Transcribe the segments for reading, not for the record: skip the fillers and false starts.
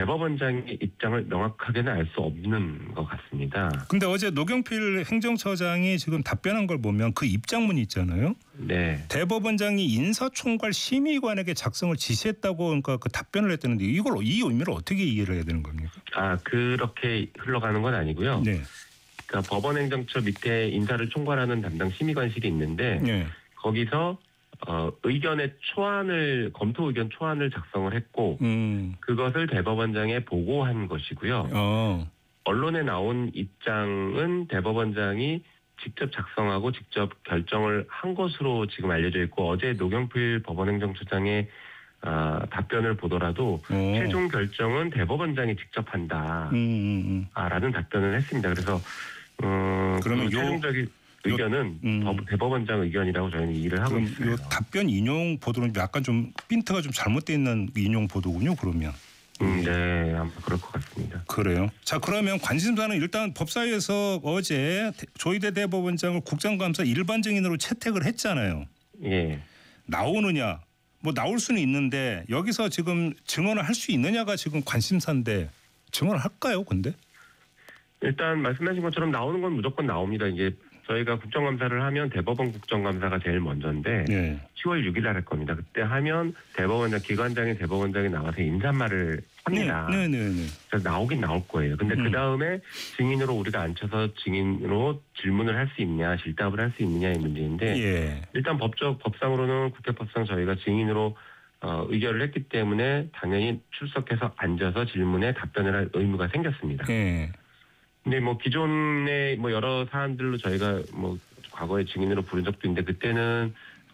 대법원장의 입장을 명확하게는 알 수 없는 것 같습니다. 근데 어제 노경필 행정처장이 지금 답변한 걸 보면 그 입장문이 있잖아요. 네. 대법원장이 인사총괄 심의관에게 작성을 지시했다고 그러니까 그 답변을 했다는데 이 의미를 어떻게 이해를 해야 되는 겁니까? 그렇게 흘러가는 건 아니고요. 네. 그러니까 법원행정처 밑에 인사를 총괄하는 담당 심의관실이 있는데 네. 거기서 의견의 검토 의견 초안을 작성을 했고 그것을 대법원장에 보고한 것이고요. 언론에 나온 입장은 대법원장이 직접 작성하고 직접 결정을 한 것으로 지금 알려져 있고 어제 노경필 법원행정처장의 답변을 보더라도 최종 결정은 대법원장이 직접 한다. 라는 답변을 했습니다. 그래서 그러면 최종적인 의견은 대법원장 의견이라고 저희는 이해를 하고 있습니다. 이 답변 인용 보도는 약간 좀 핀트가 좀 잘못되어 있는 인용 보도군요. 그러면. 네, 아마 그럴 것 같습니다. 그래요. 자, 그러면 관심사는 일단 법사위에서 어제 조희대 대법원장을 국정감사 일반 증인으로 채택을 했잖아요. 예. 나오느냐? 뭐 나올 수는 있는데 여기서 지금 증언을 할 수 있느냐가 지금 관심사인데 증언을 할까요? 근데? 일단 말씀하신 것처럼 나오는 건 무조건 나옵니다. 이제 저희가 국정감사를 하면 대법원 국정감사가 제일 먼저인데 10월 6일 날 할 겁니다. 그때 하면 기관장인 대법원장이 나와서 인사말을 합니다. 그래서 나오긴 나올 거예요. 근데 그 다음에 증인으로 우리가 앉혀서 증인으로 질문을 할 수 있냐, 질답을 할 수 있느냐의 문제인데 일단 법상으로는 국회법상 저희가 증인으로 의결을 했기 때문에 당연히 출석해서 앉아서 질문에 답변을 할 의무가 생겼습니다. 근데 뭐 기존의 여러 사안들로 저희가 과거에 증인으로 부른 적도 있는데 그때는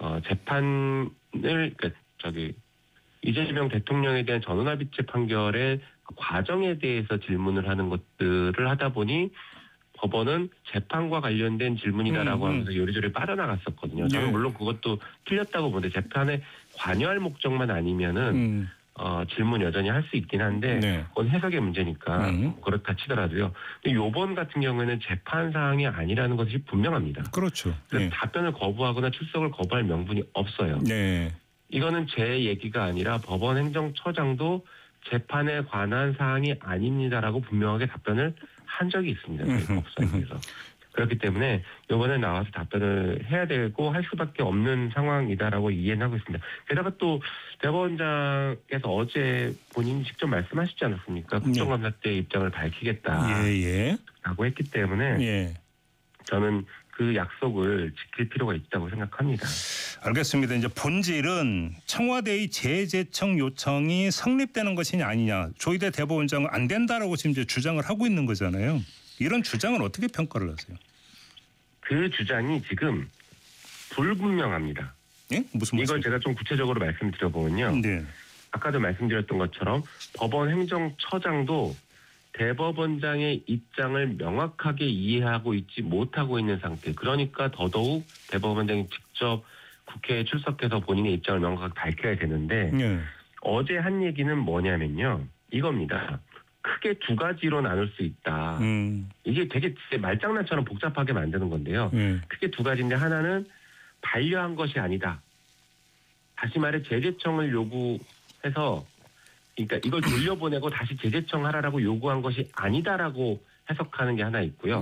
재판을 이재명 대통령에 대한 전원합의체 판결의 과정에 대해서 질문을 하는 것들을 하다 보니 법원은 재판과 관련된 질문이다라고 하면서 요리조리 빠져나갔었거든요. 저는 물론 그것도 틀렸다고 보는데 재판에 관여할 목적만 아니면은 질문 여전히 할 수 있긴 한데 그건 해석의 문제니까 그렇다 치더라도요. 근데 이번 같은 경우에는 재판 사항이 아니라는 것이 분명합니다. 그렇죠. 그래서 답변을 거부하거나 출석을 거부할 명분이 없어요. 이거는 제 얘기가 아니라 법원 행정처장도 재판에 관한 사항이 아닙니다라고 분명하게 답변을 한 적이 있습니다. 법사위에서. 그렇기 때문에 이번에 나와서 답변을 해야 되고 할 수밖에 없는 상황이다라고 이해는 하고 있습니다. 게다가 또 대법원장께서 어제 본인이 직접 말씀하시지 않았습니까? 국정감사 때 입장을 밝히겠다라고 했기 때문에 저는 그 약속을 지킬 필요가 있다고 생각합니다. 알겠습니다. 이제 본질은 청와대의 재제청 요청이 성립되는 것이냐 아니냐. 조희대 대법원장은 안 된다라고 지금 이제 주장을 하고 있는 거잖아요. 이런 주장은 어떻게 평가를 하세요? 그 주장이 지금 불분명합니다. 무슨 말씀? 이걸 제가 좀 구체적으로 말씀드려보면요. 아까도 말씀드렸던 것처럼 법원 행정처장도 대법원장의 입장을 명확하게 이해하고 있지 못하고 있는 상태. 그러니까 더더욱 대법원장이 직접 국회에 출석해서 본인의 입장을 명확하게 밝혀야 되는데 어제 한 얘기는 뭐냐면요. 이겁니다. 크게 두 가지로 나눌 수 있다. 이게 되게 말장난처럼 복잡하게 만드는 건데요. 크게 두 가지인데 하나는 반려한 것이 아니다. 다시 말해 재제청을 요구해서 그러니까 이걸 돌려보내고 다시 재제청하라고 요구한 것이 아니다라고 해석하는 게 하나 있고요.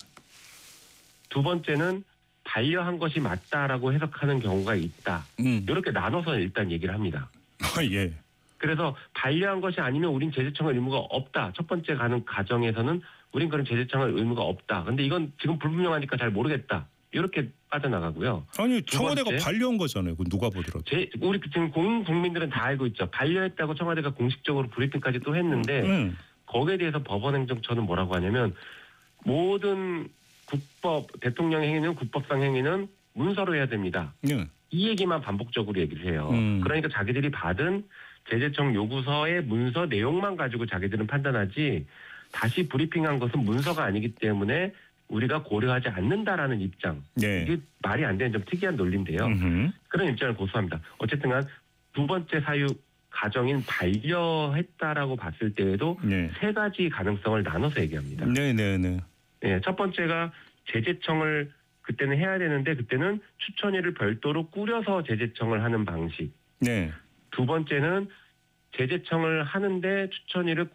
두 번째는 반려한 것이 맞다라고 해석하는 경우가 있다. 이렇게 나눠서 일단 얘기를 합니다. 그래서 반려한 것이 아니면 우린 재제청할 의무가 없다. 첫 번째 가는 가정에서는 우린 그런 재제청할 의무가 없다. 근데 이건 지금 불분명하니까 잘 모르겠다. 이렇게 빠져나가고요. 아니 청와대가 반려한 거잖아요. 그건 누가 보더라도. 우리 지금 국민들은 다 알고 있죠. 반려했다고 청와대가 공식적으로 브리핑까지 또 했는데 거기에 대해서 법원행정처는 뭐라고 하냐면 모든 대통령 행위는 국법상 행위는 문서로 해야 됩니다. 이 얘기만 반복적으로 얘기를 해요. 그러니까 자기들이 받은 재제청 요구서의 문서 내용만 가지고 자기들은 판단하지 다시 브리핑한 것은 문서가 아니기 때문에 우리가 고려하지 않는다라는 입장. 이게 말이 안 되는 좀 특이한 논리인데요. 그런 입장을 고수합니다. 어쨌든 간 두 번째 사유 가정인 반려했다라고 봤을 때에도 세 가지 가능성을 나눠서 얘기합니다. 첫 번째가 재제청을 그때는 해야 되는데 그때는 추천위를 별도로 꾸려서 재제청을 하는 방식. 두 번째는 재제청을 하는데 추천위를